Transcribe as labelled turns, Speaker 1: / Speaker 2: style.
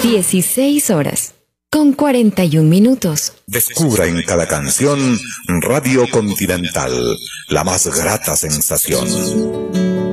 Speaker 1: 16 horas, con 41 minutos.
Speaker 2: Descubra en cada canción Radio Continental, la más grata sensación.